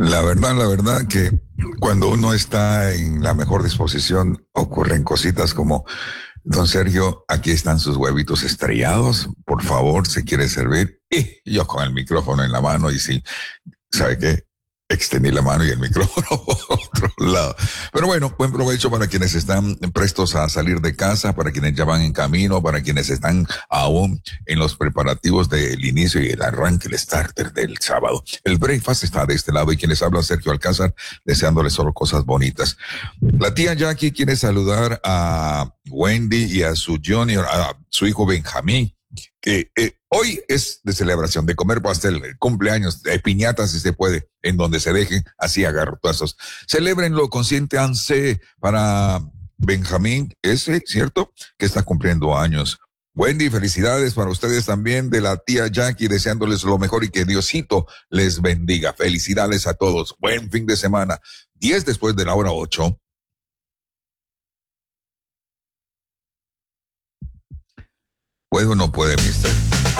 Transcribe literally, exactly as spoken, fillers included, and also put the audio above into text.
La verdad, la verdad que cuando uno está en la mejor disposición ocurren cositas como, don Sergio, aquí están sus huevitos estrellados, por favor, si quiere servir. Y yo con el micrófono en la mano y sí, ¿sabe qué? Extendí la mano y el micrófono por otro lado. Pero bueno, buen provecho para quienes están prestos a salir de casa, para quienes ya van en camino, para quienes están aún en los preparativos del inicio y el arranque, el starter del sábado. El breakfast está de este lado y quien les habla, Sergio Alcázar, deseándoles solo cosas bonitas. La tía Jackie quiere saludar a Wendy y a su Junior, a su hijo Benjamín, que eh, hoy es de celebración, de comer pastel, cumpleaños, de piñatas si se puede, en donde se dejen así agarrotazos. Celébrenlo, consiéntanse para Benjamín, ese, ¿cierto? Que está cumpliendo años. Wendy, felicidades para ustedes también de la tía Jackie, deseándoles lo mejor y que Diosito les bendiga. Felicidades a todos. Buen fin de semana. Diez después de la hora ocho. ¿Puede o no puede, mister?